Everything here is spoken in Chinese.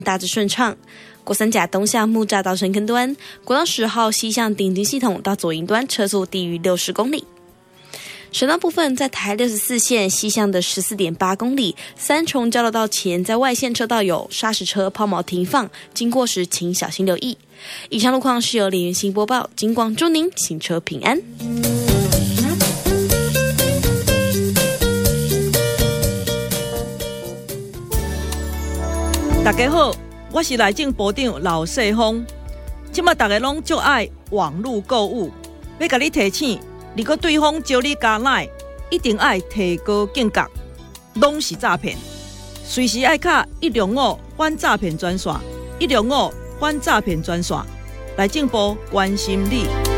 大致顺畅。国三甲东向木栅到深坑端，国道10号西向顶金系统到左营端车速低于60公里。省道部分，在台64线西向的14.8公里，三重交流道前在外线车道有砂石车抛锚停放，经过时请小心留意。以上路况是由连元新播报，警广祝您行车平安。 大家好，我是内政部长老世峰。现在大家拢就爱网络购物，要甲你提醒，如果对方招你加赖，一定爱提高警觉，拢是诈骗。随时爱卡105反诈骗专线，105反诈骗专线，内政部关心你。